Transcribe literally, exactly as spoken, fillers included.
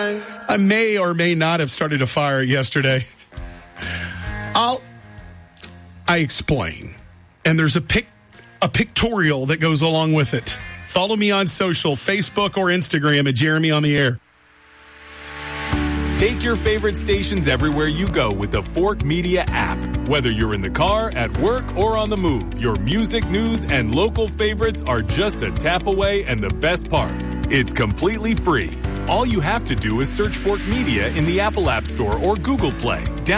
I may or may not have started a fire yesterday. I'll, I explain. And there's a pic, a pictorial that goes along with it. Follow me on social, Facebook or Instagram at Jeremy on the Air. Take your favorite stations everywhere you go with the Fork Media app. Whether you're in the car, at work, or on the move, your music, news, and local favorites are just a tap away, and the best part, it's completely free. All you have to do is search Fork Media in the Apple App Store or Google Play. Down-